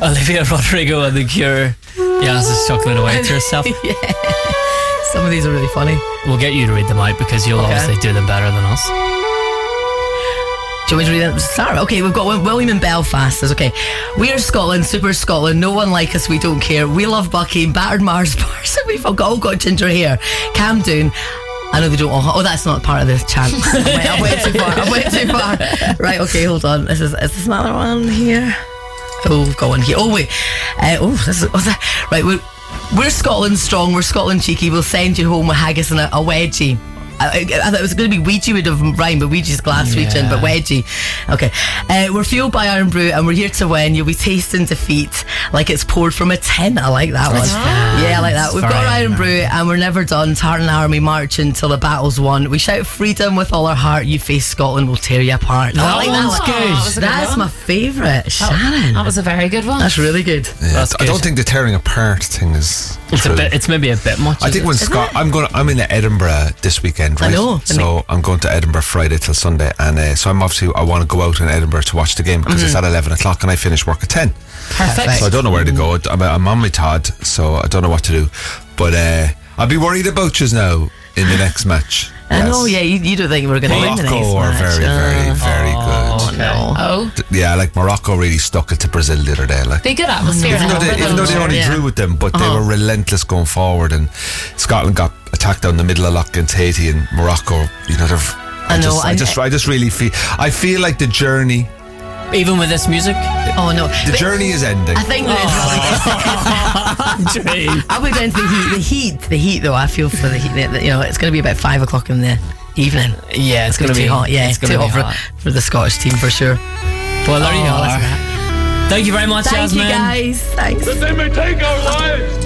Olivia Rodrigo and The Cure. Yaz is chuckling away to herself. Yeah. Some of these are really funny. We'll get you to read them out because you'll obviously do them better than us. Do you want me to read them? Start. Okay, we've got William in Belfast says, okay, we are Scotland, super Scotland, no one like us, we don't care. We love Bucky, battered Mars bars, we've all got ginger hair. Calm down. I know they don't all. Oh, that's not part of the chant. I went too far. Right, okay, hold on. Is this another one here? Oh, we've got one here. Oh, wait. Right, we're Scotland strong, we're Scotland cheeky, we'll send you home with haggis and a wedgie. I thought it was going to be Ouija would have rhymed, but Ouija's glass reaching, but wedgie. Okay. We're fueled by Iron Brew and we're here to win. You'll be tasting defeat like it's poured from a tin. I like that one. Yeah, I like that. We've got Iron Brew and we're never done. Tartan Army marching till the battle's won. We shout freedom with all our heart. You face Scotland, we'll tear you apart. I like that one. That's my favourite. Shannon. That was a very good one. That's really good. Yeah, I don't think the tearing apart thing is true. It's maybe a bit much. I think when I'm in Edinburgh this weekend. Right? I know. So I'm going to Edinburgh Friday till Sunday, and so I want to go out in Edinburgh to watch the game because it's at 11 o'clock and I finish work at 10. Perfect. So I don't know where to go. I'm on my Todd, so I don't know what to do. But I'll be worried about you now in the next match. I know, yeah, you don't think we're going to win the next match. Morocco are very, very, very good. No. Oh. Yeah, like Morocco really stuck it to Brazil the other day. Like, be good atmosphere. Even though they only drew with them, but they were relentless going forward, and Scotland got attacked down the middle a lot against Haiti, and Morocco, I just really feel like the journey. Even with this music? Oh no, the journey is ending. I think I'll be down to the heat though. I feel for the heat. It's going to be about 5 o'clock in the evening. Yeah, it's going to be hot. Yeah, it's too hot for the Scottish team for sure. Well, there you are. Thank you very much, Jasmine. Thank you, guys. Thanks. That they may take our lives.